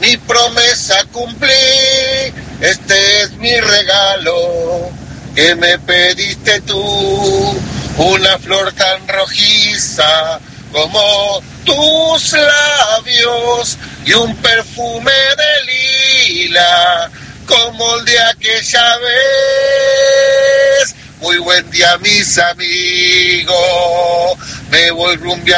mi promesa cumplí, este es mi regalo que me pediste tú, una flor tan rojiza como tus labios y un perfume de lila como el de aquella vez. Muy buen día, mis amigos, me voy rumbo